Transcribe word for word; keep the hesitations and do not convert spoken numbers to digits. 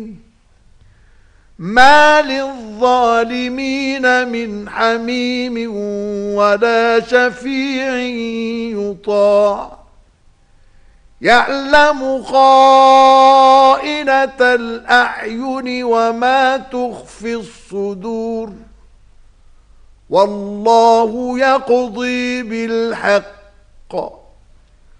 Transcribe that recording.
ما للظالمين من حميم ولا شفيع يطاع يعلم خائنة الأعين وما تخفي الصدور والله يقضي بالحق